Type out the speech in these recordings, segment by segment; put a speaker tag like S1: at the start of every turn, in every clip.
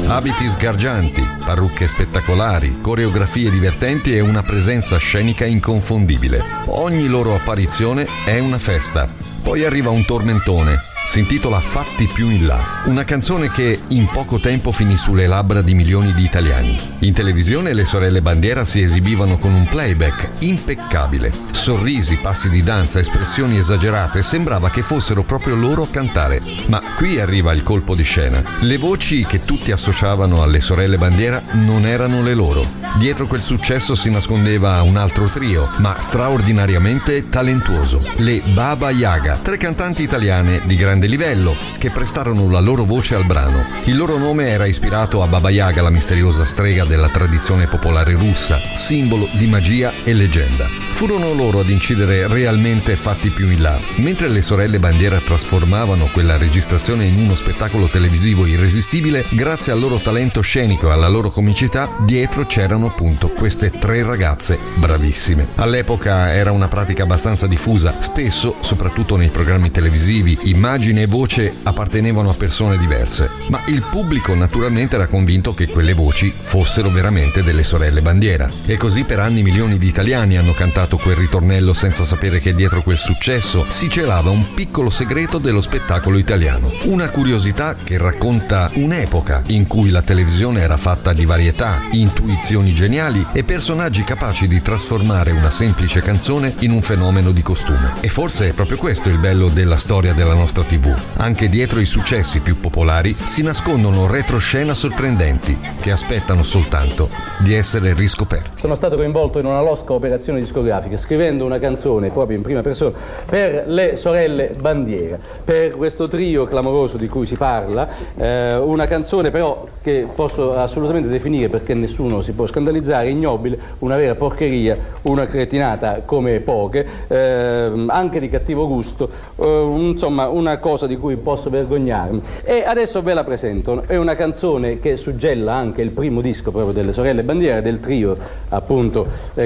S1: Abiti sgargianti, parrucche spettacolari, coreografie divertenti e una presenza scenica inconfondibile. Ogni loro apparizione è una festa. Poi arriva un tormentone. Si intitola Fatti più in là, una canzone che in poco tempo finì sulle labbra di milioni di italiani. In televisione le sorelle Bandiera si esibivano con un playback impeccabile. Sorrisi, passi di danza, espressioni esagerate, sembrava che fossero proprio loro a cantare. Ma qui arriva il colpo di scena. Le voci che tutti associavano alle sorelle Bandiera non erano le loro. Dietro quel successo si nascondeva un altro trio, ma straordinariamente talentuoso, le Baba Yaga, 3 cantanti italiane di grande livello che prestarono la loro voce al brano. Il loro nome era ispirato a Baba Yaga, la misteriosa strega della tradizione popolare russa, simbolo di magia e leggenda. Furono loro ad incidere realmente Fatti più in là. Mentre le sorelle Bandiera trasformavano quella registrazione in uno spettacolo televisivo irresistibile, grazie al loro talento scenico e alla loro comicità, dietro c'erano appunto queste 3 ragazze bravissime. All'epoca era una pratica abbastanza diffusa, spesso, soprattutto nei programmi televisivi, immagine e voce appartenevano a persone diverse, ma il pubblico naturalmente era convinto che quelle voci fossero veramente delle sorelle Bandiera. E così per anni milioni di italiani hanno cantato quel ritornello senza sapere che dietro quel successo si celava un piccolo segreto dello spettacolo italiano. Una curiosità che racconta un'epoca in cui la televisione era fatta di varietà, intuizioni geniali e personaggi capaci di trasformare una semplice canzone in un fenomeno di costume. E forse è proprio questo il bello della storia della nostra TV. Anche dietro i successi più popolari si nascondono retroscena sorprendenti che aspettano soltanto di essere riscoperti.
S2: Sono stato coinvolto in una losca operazione discografica scrivendo una canzone proprio in prima persona per le sorelle Bandiera, per questo trio clamoroso di cui si parla, una canzone però che posso assolutamente definire, perché nessuno si può scandalizzare, ignobile, una vera porcheria, una cretinata come poche, anche di cattivo gusto, insomma una cosa di cui posso vergognarmi. E adesso ve la presento. È una canzone che suggella anche il primo disco proprio delle sorelle Bandiera, del trio appunto,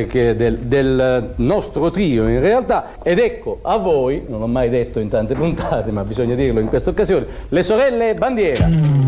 S2: del nostro trio in realtà. Ed ecco a voi, non l'ho mai detto in tante puntate ma bisogna dirlo in questa occasione, le sorelle Bandiera.